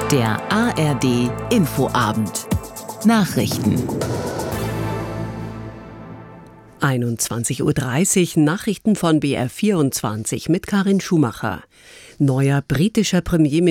Der ARD Infoabend. Nachrichten. 21:30 Uhr Nachrichten von BR24 mit Karin Schumacher. Neuer britischer Premierminister